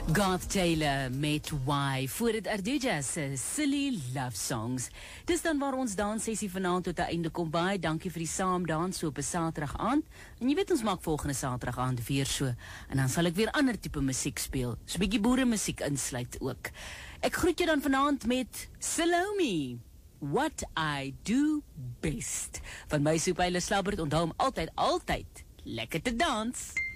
Garth Taylor met Why, voor het Arduja se Silly Love Songs. Dis dan waar ons danssessie vanaand tot 'n einde kom. Baie dankie vir die saamdans so op 'n Saterdag aand. En jy weet ons maak volgende Saterdag aand weer so. En dan sal ek weer ander tipe musiek speel. So 'n bietjie boere musiek insluit ook. Ek groet jou dan vanaand met Salome, What I Do Best. Van my Soepaile Slabbert, onthou om altyd lekker te dans.